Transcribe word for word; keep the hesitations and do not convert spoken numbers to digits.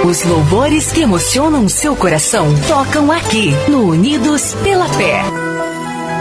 Os louvores que emocionam seu coração tocam aqui no Unidos pela Fé.